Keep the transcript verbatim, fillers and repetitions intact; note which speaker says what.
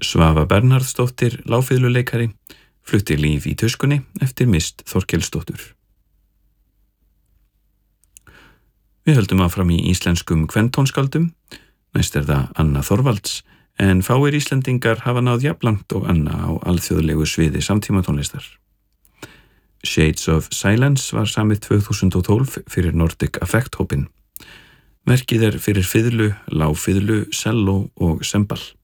Speaker 1: Svava Bernharðsdóttir, lágfiðluleikari, flutti Líf í tuskunni eftir Mist Þorkelsdóttur. Við höldum áfram í íslenskum kventónskáldum. Næst er það Anna Þorvalds, en fáir Íslendingar hafa náð jafnlangt og Anna á alþjóðlegu sviði samtímatónlistar. Shades of Silence var samið tvö þúsund og tólf fyrir Nordic Affect hópinn. Verkið er fyrir fiðlu, lágfiðlu, selló og sembal.